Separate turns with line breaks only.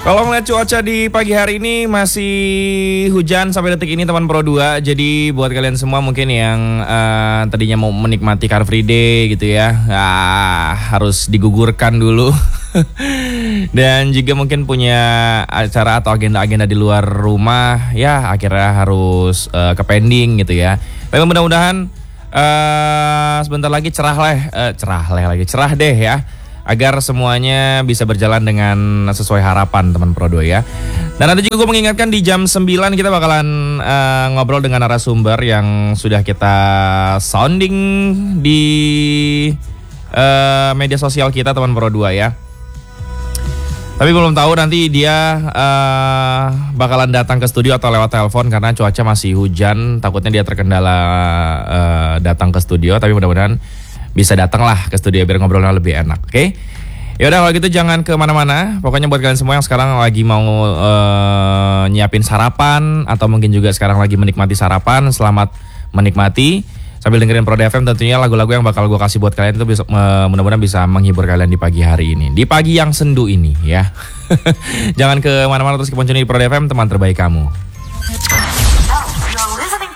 Kalau ngeliat cuaca di pagi hari ini masih hujan sampai detik ini teman Pro 2. Jadi buat kalian semua mungkin yang tadinya mau menikmati Car Free Day gitu ya, harus digugurkan dulu. Dan juga mungkin punya acara atau agenda-agenda di luar rumah, ya akhirnya harus ke pending gitu ya. Tapi mudah-mudahan sebentar lagi cerah deh ya, agar semuanya bisa berjalan dengan sesuai harapan teman Pro 2 ya. Dan nanti juga gue mengingatkan di jam 9 kita bakalan ngobrol dengan narasumber yang sudah kita sounding di media sosial kita teman Pro 2 ya. Tapi belum tahu nanti dia bakalan datang ke studio atau lewat telepon karena cuaca masih hujan. Takutnya dia terkendala datang ke studio, tapi mudah-mudahan bisa datang lah ke studio biar ngobrolnya lebih enak, oke? Yaudah kalau gitu jangan kemana-mana. Pokoknya buat kalian semua yang sekarang lagi mau nyiapin sarapan atau mungkin juga sekarang lagi menikmati sarapan, selamat menikmati sambil dengerin Pro FM. Tentunya lagu-lagu yang bakal gue kasih buat kalian itu bisa, mudah-mudahan bisa menghibur kalian di pagi hari ini, di pagi yang sendu ini ya. Jangan kemana-mana, terus keponcon di Pro FM, teman terbaik kamu.